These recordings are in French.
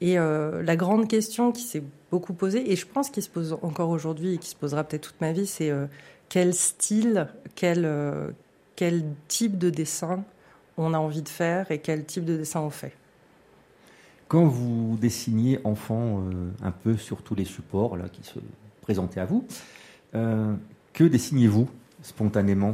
Et la grande question qui s'est beaucoup posée, et je pense qu'il se pose encore aujourd'hui et qui se posera peut-être toute ma vie, c'est quel style, quel type de dessin on a envie de faire et quel type de dessin on fait. Quand vous dessiniez enfant un peu sur tous les supports là, qui se présentaient à vous, que dessiniez-vous spontanément ?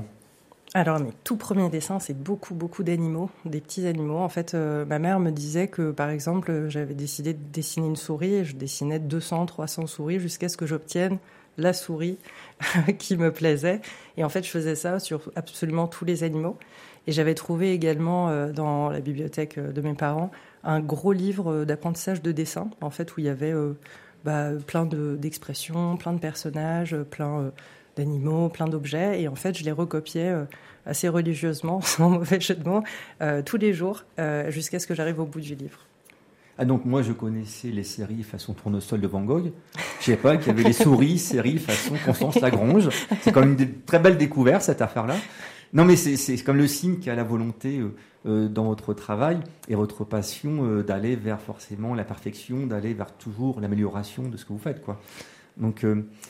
Alors, mes tout premiers dessins, c'est beaucoup d'animaux, des petits animaux. En fait, ma mère me disait que, par exemple, j'avais décidé de dessiner une souris et je dessinais 200, 300 souris jusqu'à ce que j'obtienne la souris qui me plaisait. Et en fait, je faisais ça sur absolument tous les animaux. Et j'avais trouvé également dans la bibliothèque de mes parents un gros livre d'apprentissage de dessin, en fait, où il y avait plein d'expressions, plein de personnages, plein d'animaux, plein d'objets. Et en fait, je les recopiais assez religieusement, sans mauvais jeu de mots, tous les jours, jusqu'à ce que j'arrive au bout du livre. Ah, donc moi, je connaissais les séries façon Tournesol de Van Gogh. Je savais pas qu'il y avait les souris, séries façon Constance Lagrange. C'est quand même une très belle découverte, cette affaire-là. Non, mais c'est comme le signe qu'il y a la volonté dans votre travail et votre passion d'aller vers forcément la perfection, d'aller vers toujours l'amélioration de ce que vous faites, quoi. Donc,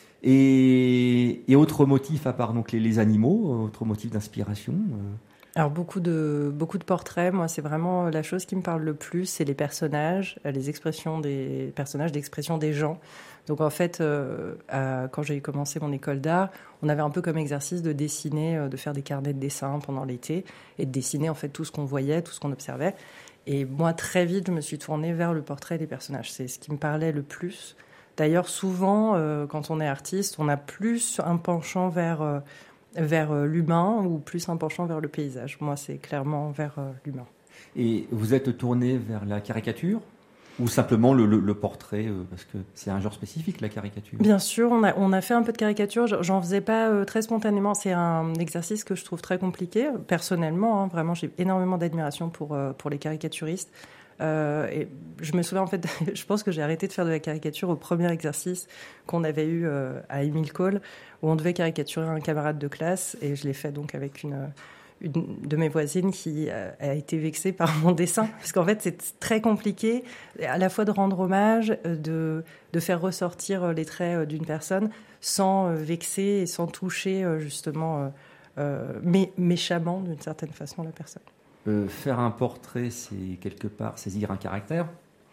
et autre motif à part donc les animaux, autre motif d'inspiration Alors beaucoup de portraits, moi c'est vraiment la chose qui me parle le plus, c'est les personnages, les expressions des personnages, l'expression des gens. Donc en fait, quand j'ai commencé mon école d'art, on avait un peu comme exercice de dessiner, de faire des carnets de dessin pendant l'été et de dessiner en fait tout ce qu'on voyait, tout ce qu'on observait. Et moi très vite, je me suis tournée vers le portrait des personnages. C'est ce qui me parlait le plus. D'ailleurs, souvent, quand on est artiste, on a plus un penchant vers l'humain ou plus un penchant vers le paysage. Moi, c'est clairement vers l'humain. Et vous êtes tourné vers la caricature ou simplement le portrait parce que c'est un genre spécifique, la caricature. Bien sûr, on a fait un peu de caricature. J'en faisais pas très spontanément. C'est un exercice que je trouve très compliqué. Personnellement, vraiment, j'ai énormément d'admiration pour les caricaturistes. Et je me souviens, en fait, je pense que j'ai arrêté de faire de la caricature au premier exercice qu'on avait eu à Émile Cole, où on devait caricaturer un camarade de classe, et je l'ai fait donc avec une de mes voisines qui a été vexée par mon dessin, parce qu'en fait, c'est très compliqué à la fois de rendre hommage, de faire ressortir les traits d'une personne sans vexer et sans toucher justement méchamment d'une certaine façon la personne. Faire un portrait, c'est quelque part saisir un caractère.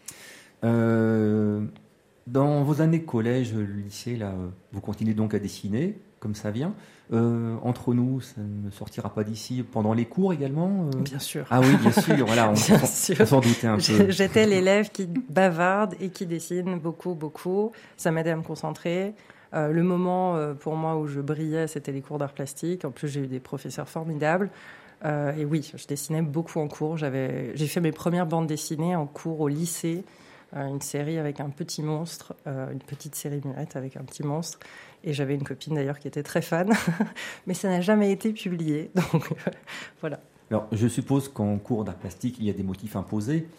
Dans vos années collège, lycée, là, vous continuez donc à dessiner, comme ça vient. Entre nous, ça ne sortira pas d'ici pendant les cours également Bien sûr. Ah oui, bien sûr. Voilà, on s'en doutait un peu. J'étais l'élève qui bavarde et qui dessine beaucoup. Ça m'aidait à me concentrer. Le moment pour moi où je brillais, c'était les cours d'art plastique. En plus, j'ai eu des professeurs formidables. Et oui, je dessinais beaucoup en cours. J'ai fait mes premières bandes dessinées en cours au lycée, une série avec un petit monstre, une petite série muette avec un petit monstre. Et j'avais une copine d'ailleurs qui était très fan, mais ça n'a jamais été publié. Donc voilà. Alors, je suppose qu'en cours d'art plastique, il y a des motifs imposés.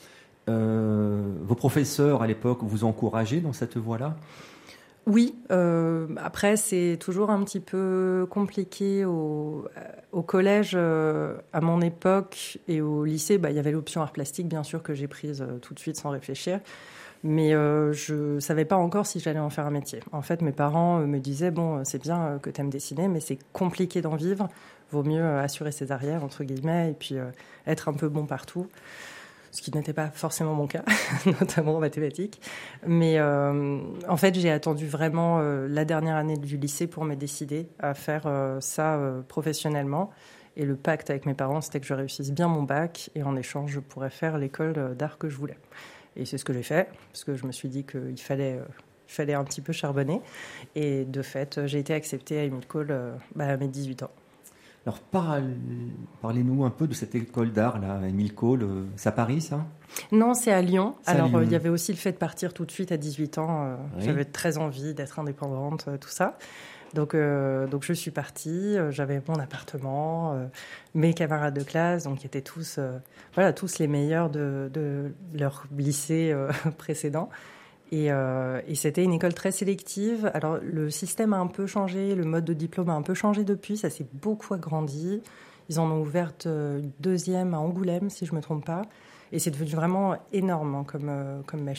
Vos professeurs à l'époque vous encourageaient dans cette voie-là ? Oui, après c'est toujours un petit peu compliqué au collège à mon époque et au lycée. Il y avait l'option art plastique bien sûr que j'ai prise tout de suite sans réfléchir, mais je savais pas encore si j'allais en faire un métier. En fait, mes parents me disaient bon, c'est bien que tu aimes dessiner, mais c'est compliqué d'en vivre. Vaut mieux assurer ses arrières entre guillemets et puis être un peu bon partout. Ce qui n'était pas forcément mon cas, notamment en mathématiques. Mais en fait, j'ai attendu vraiment la dernière année du lycée pour me décider à faire ça professionnellement. Et le pacte avec mes parents, c'était que je réussisse bien mon bac et en échange, je pourrais faire l'école d'art que je voulais. Et c'est ce que j'ai fait, parce que je me suis dit qu'il fallait un petit peu charbonner. Et de fait, j'ai été acceptée à Émile Cole à mes 18 ans. Alors, parlez-nous un peu de cette école d'art, là, Émile Cole. C'est à Paris, ça ? Non, c'est à Lyon. Lyon. Il y avait aussi le fait de partir tout de suite à 18 ans. Oui. J'avais très envie d'être indépendante, tout ça. Donc, je suis partie. J'avais mon appartement, mes camarades de classe, donc qui étaient tous les meilleurs de leur lycée précédent. Et c'était une école très sélective. Alors, le système a un peu changé, le mode de diplôme a un peu changé depuis, ça s'est beaucoup agrandi. Ils en ont ouvert une deuxième à Angoulême, si je ne me trompe pas. Et c'est devenu vraiment énorme comme machine.